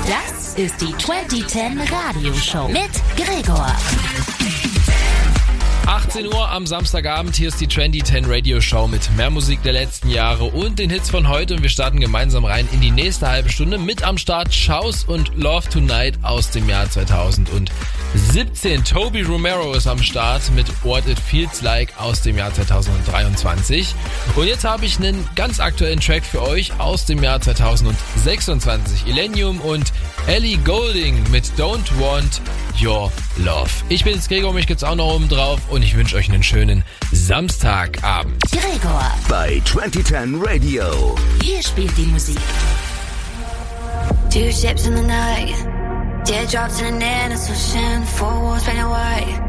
Das ist die 2010 Radioshow mit Gregor. 18 Uhr am Samstagabend, hier ist die 2010 Radio Show mit mehr Musik der letzten Jahre und den Hits von heute und wir starten gemeinsam rein in die nächste halbe Stunde. Mit am Start Shouse und Love Tonight aus dem Jahr 2017. Toby Romero ist am Start mit What It Feels Like aus dem Jahr 2023. Und jetzt habe ich einen ganz aktuellen Track für euch aus dem Jahr 2026. Illenium und Ellie Goulding mit Don't Want Your Love. Ich bin jetzt Gregor, mich gibt's auch noch oben drauf und ich wünsche euch einen schönen Samstagabend. Gregor bei 2010 Radio. Hier spielt die Musik. Two ships in the night, teardrops in an innocent ocean, four walls painted white.